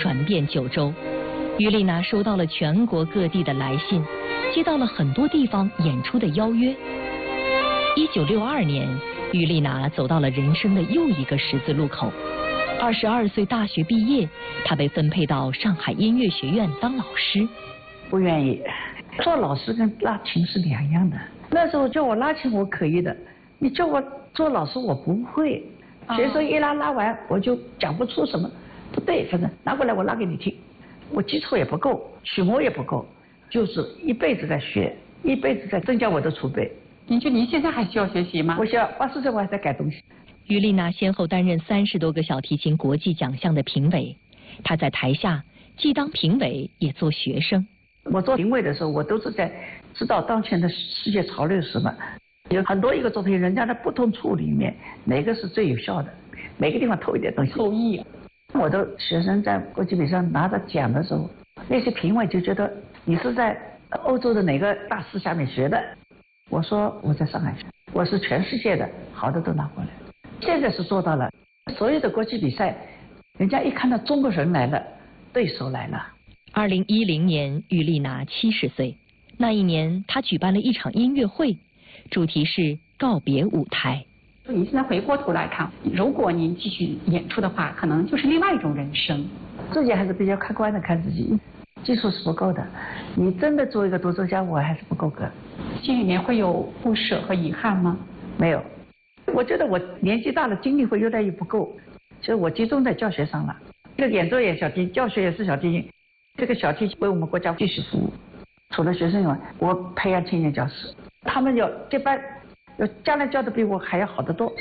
传遍九州。于丽娜收到了全国各地的来信，接到了很多地方演出的邀约。1962年，于丽娜走到了人生的又一个十字路口。22岁大学毕业，她被分配到上海音乐学院当老师。 不愿意，做老师跟拉琴是两样的。那时候叫我拉琴我可以的，你叫我做老师我不会。学生一拉完我就讲不出什么，不对，反正拿过来我拉给你听。我基础也不够，曲目也不够，就是一辈子在学，一辈子在增加我的储备。 您现在还需要学习吗？ 我需要，80岁我还在改东西。 于丽娜先后担任30多个小提琴国际奖项的评委，她在台下既当评委也做学生。 我做评委的时候，我都是在知道当前的世界潮流是什么。有很多一个作品，人家的不同处里面，哪个是最有效的？每个地方偷一点东西。 偷艺。 我的学生在国际比赛拿着奖的时候，那些评委就觉得你是在欧洲的哪个大师下面学的？我说我在上海学，我是全世界的好的都拿过来。现在是做到了，所有的国际比赛，人家一看到中国人来了，对手来了。 2010年，于丽娜70岁。那一年，她举办了一场音乐会，主题是告别舞台。 您现在回过头来看，如果您继续演出的话，可能就是另外一种人生。 自己还是比较客观的看自己，技术是不够的。你真的做一个独奏家，我还是不够格。 心里面会有不舍和遗憾吗？ 没有。我觉得我年纪大了，精力会越来越不够。其实我集中在教学上了，这个演奏也小提琴，教学也是小提琴。这个小提琴为我们国家继续服务。除了学生以外，我培养青年教师，他们要接班，要将来教的比我还要好得多。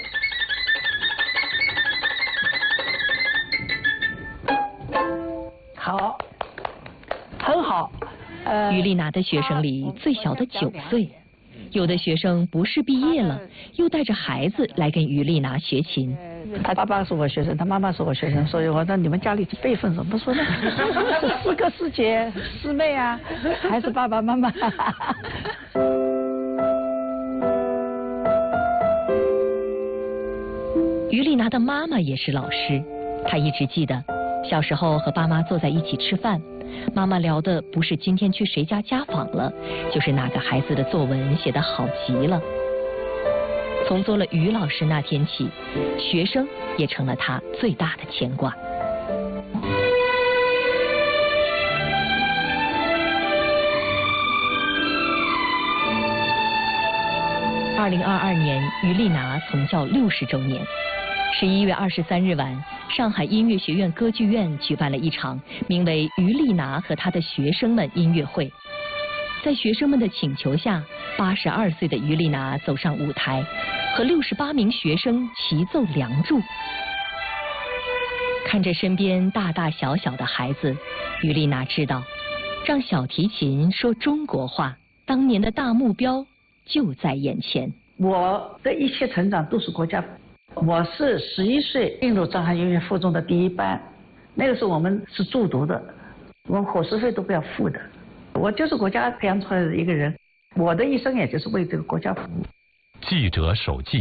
好，很好。 于丽娜的学生里最小的9岁。有的学生不是毕业了，又带着孩子来跟于丽娜学琴。 他爸爸是我学生，他妈妈是我学生，所以我说你们家里辈分怎么说呢？是师哥师姐师妹啊，还是爸爸妈妈？ 于丽娜的妈妈也是老师，她一直记得小时候和爸妈坐在一起吃饭，妈妈聊的不是今天去谁家家访了，就是哪个孩子的作文写得好极了。从做了于老师那天起，学生也成了她最大的牵挂。2022年，于丽娜从教60周年。11月23日晚，上海音乐学院歌剧院举办了一场名为《于丽娜和她的学生们》音乐会。在学生们的请求下，82岁的于丽娜走上舞台，和68名学生齐奏《梁祝》。看着身边大大小小的孩子，于丽娜知道，让小提琴说中国话，当年的大目标就在眼前。 我的一切成长都是国家。我是11岁进入上海音乐附中的第1班，那个时候我们是住读的，我们伙食费都不要付的。我就是国家培养出来的一个人，我的一生也就是为这个国家服务。 记者手记。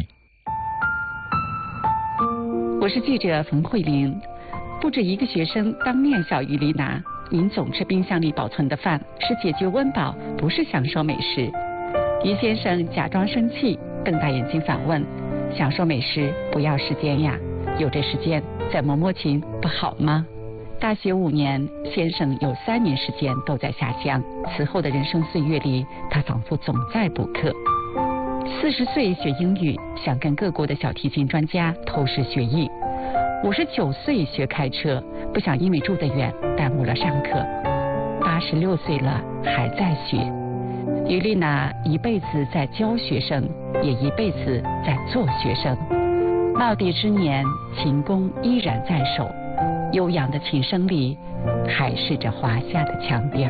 我是记者冯慧玲。不止一个学生当面笑于丽娜，您总吃冰箱里保存的饭，是解决温饱，不是享受美食。于先生假装生气，瞪大眼睛反问：享受美食不要时间呀，有这时间再摸摸琴不好吗？大学5年，先生有3年时间都在下乡。此后的人生岁月里，他仿佛总在补课。40岁学英语，想跟各国的小提琴专家偷师学艺。59岁学开车，不想因为住得远耽误了上课。86岁了还在学。于丽娜一辈子在教学生，也一辈子在做学生。耄耋之年，琴弓依然在手，悠扬的琴声里还是着华夏的腔调。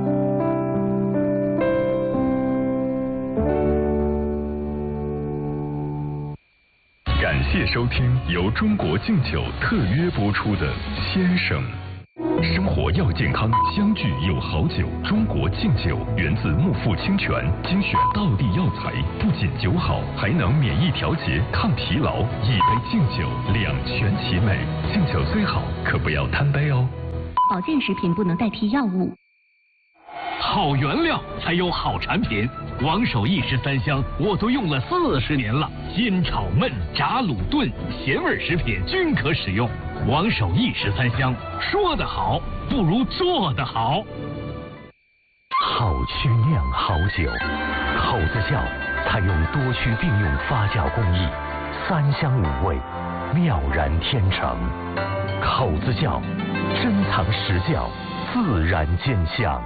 感谢收听由中国敬酒特约播出的《先生》。生活要健康，相聚有好酒。中国敬酒源自木富清泉，精选道地药材，不仅酒好，还能免疫调节、抗疲劳。一杯敬酒，两全其美。敬酒虽好，可不要贪杯哦。 保健食品不能代替药物。 好原料才有好产品，王守义13香我都用了40年了，煎炒焖炸卤炖咸味食品均可使用。王守义13香，说得好不如做得好。 好曲酿好酒，口子窖采用多区并用发酵工艺，3香5味，妙然天成。口子窖珍藏实窖，自然见香。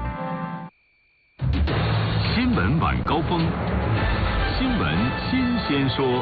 新闻晚高峰，新闻新鲜说。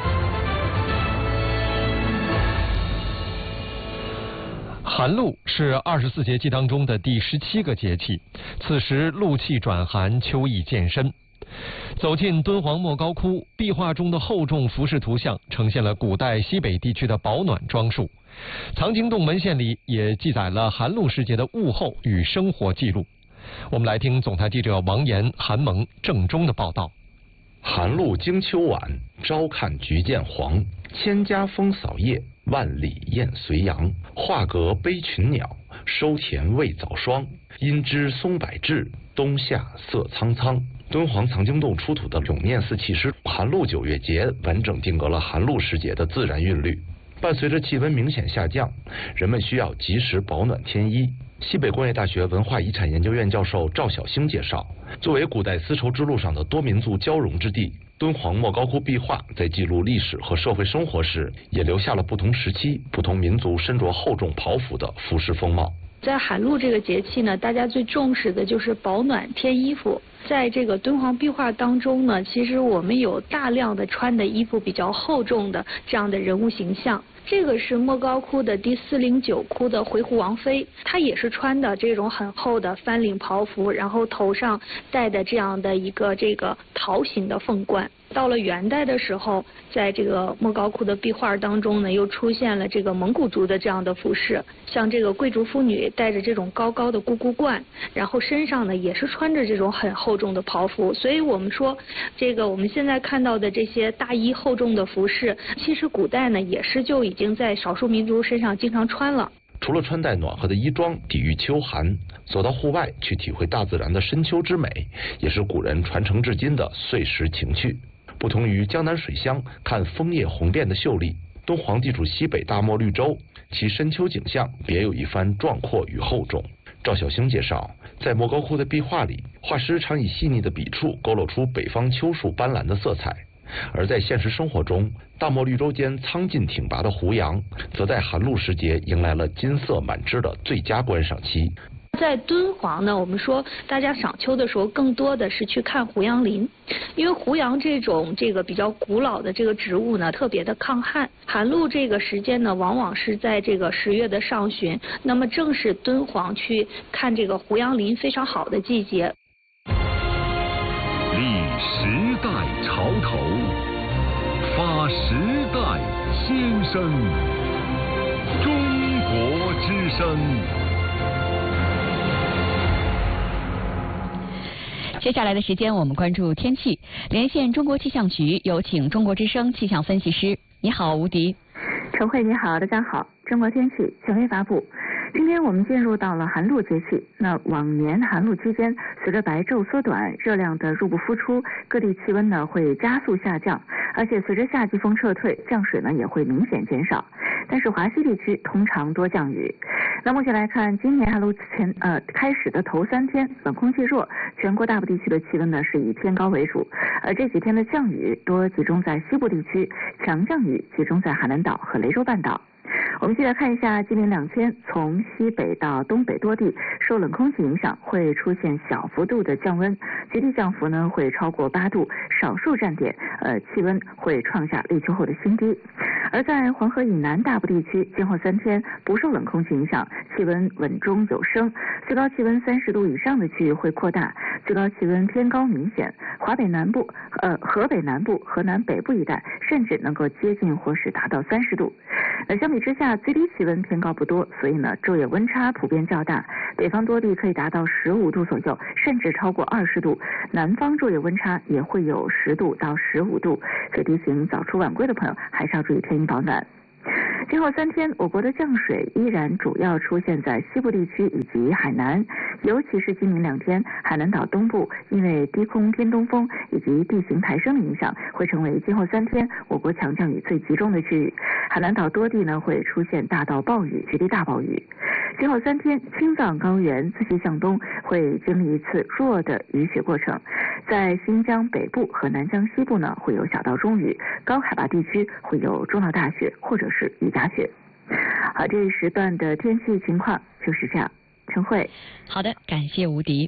寒露是24节气当中的第17个节气，此时露气转寒，秋意渐深。走进敦煌莫高窟，壁画中的厚重服饰图像呈现了古代西北地区的保暖装束。藏经洞门县里也记载了寒露时节的物候与生活记录。我们来听总台记者王岩、韩萌、郑中的报道。 寒露经秋晚，朝看菊见黄。千家风扫叶，万里雁随阳。画阁悲群鸟，收田未早霜。阴枝松柏至，冬夏色苍苍。敦煌藏经洞出土的永念寺契师寒露9月节，完整定格了寒露时节的自然韵律。伴随着气温明显下降，人们需要及时保暖添衣。西北工业大学文化遗产研究院教授赵晓星介绍，作为古代丝绸之路上的多民族交融之地，敦煌莫高窟壁画在记录历史和社会生活时，也留下了不同时期、不同民族身着厚重袍服的服饰风貌。 在寒露这个节气呢，大家最重视的就是保暖添衣服。在这个敦煌壁画当中呢，其实我们有大量的穿的衣服比较厚重的这样的人物形象。这个是莫高窟的第409窟的回鹘王妃，她也是穿的这种很厚的翻领袍服，然后头上戴的这样的一个这个桃形的凤冠。到了元代的时候，在这个莫高窟的壁画当中呢，又出现了这个蒙古族的这样的服饰，像这个贵族妇女戴着这种高高的咕咕冠，然后身上呢也是穿着这种很厚重的袍服。所以我们说，这个我们现在看到的这些大衣厚重的服饰，其实古代呢也是就已经在少数民族身上经常穿了。 除了穿戴暖和的衣装抵御秋寒，走到户外去体会大自然的深秋之美，也是古人传承至今的岁时情趣。不同于江南水乡看枫叶红遍的秀丽，敦煌地处西北大漠绿洲，其深秋景象别有一番壮阔与厚重。赵晓星介绍，在莫高窟的壁画里，画师常以细腻的笔触勾勒出北方秋树斑斓的色彩，而在现实生活中，大漠绿洲间苍劲挺拔的胡杨，则在寒露时节迎来了金色满枝的最佳观赏期。 在敦煌呢，我们说大家赏秋的时候，更多的是去看胡杨林，因为胡杨这种这个比较古老的这个植物呢，特别的抗旱。寒露这个时间呢，往往是在这个10月的上旬，那么正是敦煌去看这个胡杨林非常好的季节。 立时代潮头，发时代先声，中国之声。 接下来的时间，我们关注天气。连线中国气象局，有请中国之声气象分析师。你好，吴迪。 陈慧，你好，大家好。中国天气权威发布。今天我们进入到了寒露节气，那往年寒露期间，随着白昼缩短，热量的入不敷出，各地气温呢会加速下降，而且随着夏季风撤退，降水呢也会明显减少。但是华西地区通常多降雨。那目前来看，今年寒露开始的头3天，冷空气弱，全国大部地区的气温呢是以偏高为主，而这几天的降雨多集中在西部地区，强降雨集中在海南岛和雷州半岛。我们接着看一下今明2天，从西北到东北多地受冷空气影响，会出现小幅度的降温，极地降幅呢会超过8度，少数站点气温会创下立秋后的新低。而在黄河以南大部地区，今后3天不受冷空气影响，气温稳中有升，最高气温30度以上的区域会扩大，最高气温偏高明显。河北南部、河南北部一带甚至能够接近或是达到30度。相比之下，最低气温偏高不多，所以呢，昼夜温差普遍较大。北方多地可以达到15度左右，甚至超过20度；南方昼夜温差也会有10度到15度。所以提醒早出晚归的朋友，还是要注意添衣保暖。 今后3天，我国的降水依然主要出现在西部地区以及海南，尤其是今明2天，海南岛东部因为低空偏东风以及地形抬升的影响，会成为今后3天我国强降雨最集中的区域。海南岛多地呢会出现大到暴雨、局地大暴雨。今后3天，青藏高原自西向东会经历一次弱的雨雪过程，在新疆北部和南疆西部呢会有小到中雨，高海拔地区会有中到大雪或者是雨夹雪。好，这一时段的天气情况就是这样。陈慧， 好的，感谢吴迪。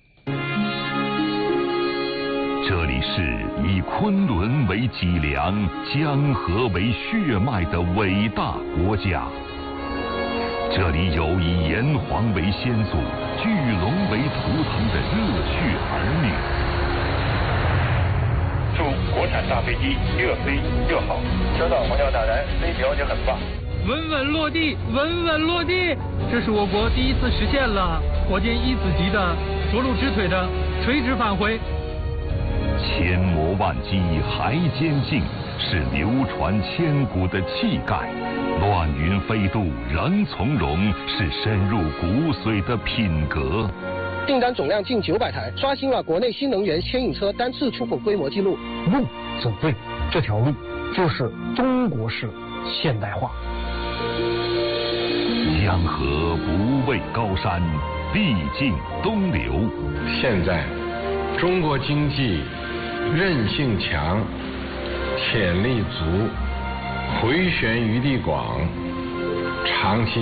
这里是以昆仑为脊梁、江河为血脉的伟大国家。这里有以炎黄为先祖、巨龙为图腾的热血儿女。 祝国产大飞机越飞越好，收到黄教大人，飞行也很棒。 稳稳落地，稳稳落地，这是我国第一次实现了火箭1子级的着陆直腿的垂直返回。 千磨万击还坚劲，是流传千古的气概；乱云飞渡仍从容，是深入骨髓的品格。 订单总量近900台，刷新了国内新能源牵引车单次出口规模纪录。 路走对，这条路就是中国式现代化。 江河不畏高山，必尽东流。 现在中国经济韧性强，潜力足，回旋余地广，长期